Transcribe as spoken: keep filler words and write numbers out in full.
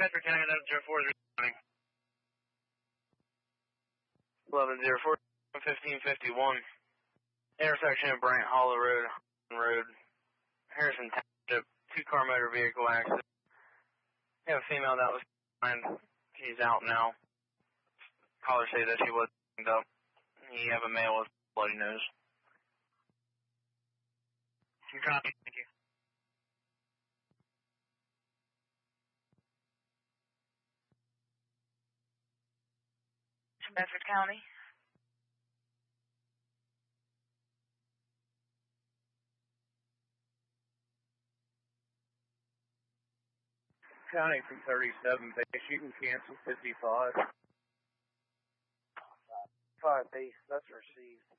Bedford County, eleven zero four, responding. eleven zero four, fifteen fifty-one. Intersection of Bryant Hollow Road, Road, Harrison Township, two-car motor vehicle accident. We have a female that was fine. She's out now. Caller say that she was up. You have a male with bloody nose. You copy, thank you. Bedford County. County three thirty-seven base, you can cancel fifty-five. Five base, that's received.